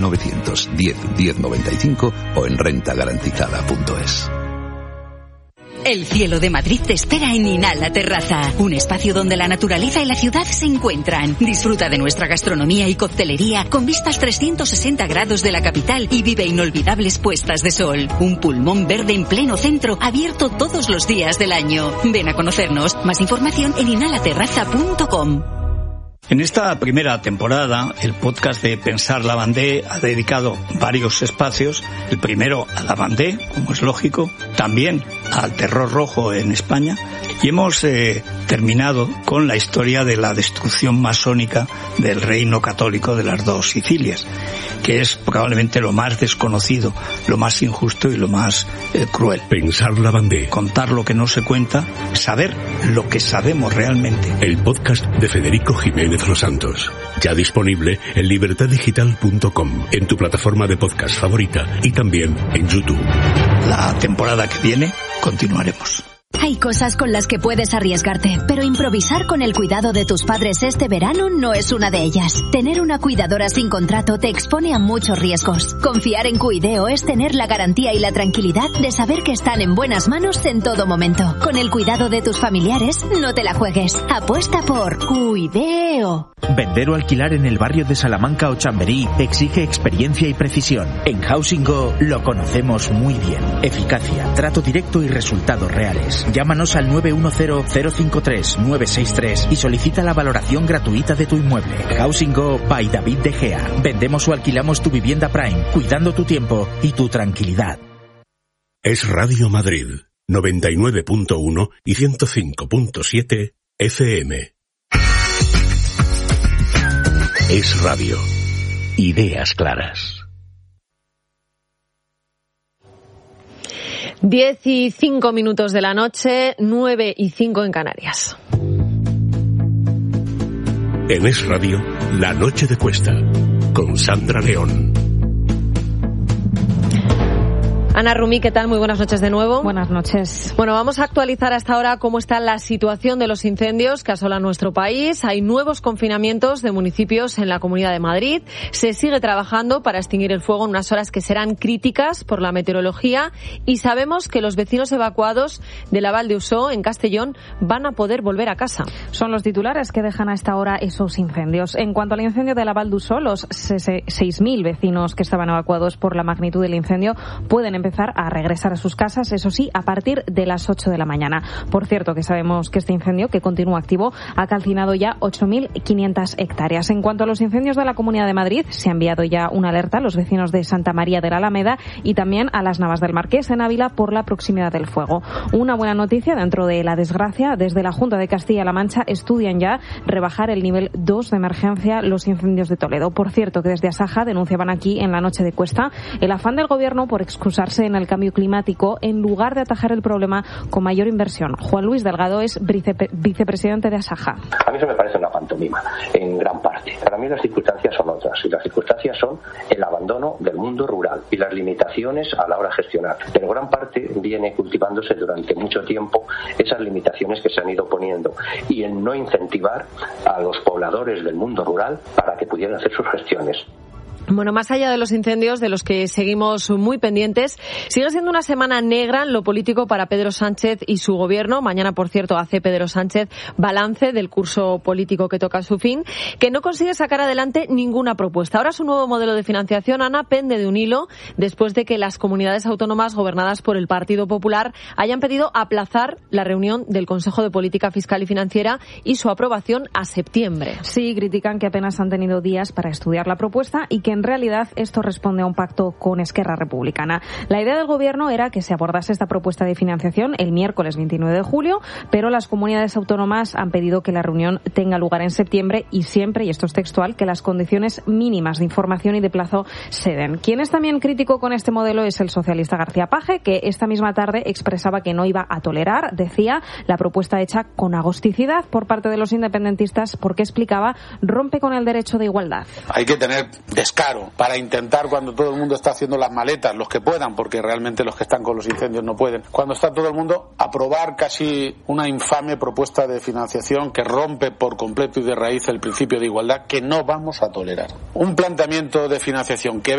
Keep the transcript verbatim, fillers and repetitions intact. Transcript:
novecientos diez diez noventa y cinco o en renta garantizada punto es. El cielo de Madrid te espera en Inhala Terraza, un espacio donde la naturaleza y la ciudad se encuentran. Disfruta de nuestra gastronomía y coctelería con vistas trescientos sesenta grados de la capital y vive inolvidables puestas de sol. Un pulmón verde en pleno centro, abierto todos los días del año. Ven a conocernos. Más información en inhala terraza punto com. En esta primera temporada, el podcast de Pensar Lavandé ha dedicado varios espacios. El primero a Lavandé, como es lógico, también al terror rojo en España. Y hemos eh, terminado con la historia de la destrucción masónica del reino católico de las dos Sicilias, que es probablemente lo más desconocido, lo más injusto y lo más eh, cruel. Pensar Lavandé. Contar lo que no se cuenta, saber lo que sabemos realmente. El podcast de Federico Jiménez Los Santos. Ya disponible en libertad digital punto com, en tu plataforma de podcast favorita y también en YouTube. La temporada que viene continuaremos. Hay cosas con las que puedes arriesgarte, pero improvisar con el cuidado de tus padres este verano no es una de ellas. Tener una cuidadora sin contrato te expone a muchos riesgos. Confiar en Cuideo es tener la garantía y la tranquilidad de saber que están en buenas manos en todo momento. Con el cuidado de tus familiares, no te la juegues. Apuesta por Cuideo. Vender o alquilar en el barrio de Salamanca o Chamberí exige experiencia y precisión. En Housing Go lo conocemos muy bien. Eficacia, trato directo y resultados reales. Llámanos al nueve uno cero, cero cinco tres, nueve seis tres y solicita la valoración gratuita de tu inmueble. Housing Go by David De Gea. Vendemos o alquilamos tu vivienda Prime, cuidando tu tiempo y tu tranquilidad. Es Radio Madrid, noventa y nueve punto uno y ciento cinco punto siete F M. Es Radio. Ideas claras. Diez y cinco minutos de la noche, nueve y cinco en Canarias. En Es Radio, La Noche de Cuesta, con Sandra León. Ana Rumí, ¿qué tal? Muy buenas noches de nuevo. Buenas noches. Bueno, vamos a actualizar hasta ahora cómo está la situación de los incendios que asolan nuestro país. Hay nuevos confinamientos de municipios en la Comunidad de Madrid. Se sigue trabajando para extinguir el fuego en unas horas que serán críticas por la meteorología y sabemos que los vecinos evacuados de la Val de Usó, en Castellón, van a poder volver a casa. Son los titulares que dejan a esta hora esos incendios. En cuanto al incendio de la Val de Usó, los seis mil vecinos que estaban evacuados por la magnitud del incendio pueden empezar a regresar a sus casas, eso sí, a partir de las ocho de la mañana. Por cierto, que sabemos que este incendio, que continúa activo, ha calcinado ya ocho mil quinientas hectáreas. En cuanto a los incendios de la Comunidad de Madrid, se ha enviado ya una alerta a los vecinos de Santa María de la Alameda y también a las Navas del Marqués, en Ávila, por la proximidad del fuego. Una buena noticia dentro de la desgracia: desde la Junta de Castilla-La Mancha estudian ya rebajar el nivel dos de emergencia los incendios de Toledo. Por cierto, que desde Asaja denunciaban aquí en la noche de Cuesta el afán del Gobierno por excusarse en el cambio climático en lugar de atajar el problema con mayor inversión. Juan Luis Delgado es vice, vicepresidente de Asaja. A mí eso me parece una pantomima, en gran parte. Para mí las circunstancias son otras, y las circunstancias son el abandono del mundo rural y las limitaciones a la hora de gestionar. Pero gran parte viene cultivándose durante mucho tiempo esas limitaciones que se han ido poniendo y en no incentivar a los pobladores del mundo rural para que pudieran hacer sus gestiones. Bueno, más allá de los incendios, de los que seguimos muy pendientes, sigue siendo una semana negra en lo político para Pedro Sánchez y su gobierno. Mañana, por cierto, hace Pedro Sánchez balance del curso político que toca a su fin, que no consigue sacar adelante ninguna propuesta. Ahora su nuevo modelo de financiación, Ana, pende de un hilo después de que las comunidades autónomas gobernadas por el Partido Popular hayan pedido aplazar la reunión del Consejo de Política Fiscal y Financiera y su aprobación a septiembre. Sí, critican que apenas han tenido días para estudiar la propuesta y que en realidad esto responde a un pacto con Esquerra Republicana. La idea del Gobierno era que se abordase esta propuesta de financiación el miércoles veintinueve de julio, pero las comunidades autónomas han pedido que la reunión tenga lugar en septiembre y siempre, y esto es textual, que las condiciones mínimas de información y de plazo se den. Quien es también crítico con este modelo es el socialista García Page, que esta misma tarde expresaba que no iba a tolerar, decía, la propuesta hecha con agosticidad por parte de los independentistas porque, explicaba, rompe con el derecho de igualdad. Hay que tener descanso caro para intentar, cuando todo el mundo está haciendo las maletas, los que puedan, porque realmente los que están con los incendios no pueden, cuando está todo el mundo, aprobar casi una infame propuesta de financiación que rompe por completo y de raíz el principio de igualdad que no vamos a tolerar. Un planteamiento de financiación que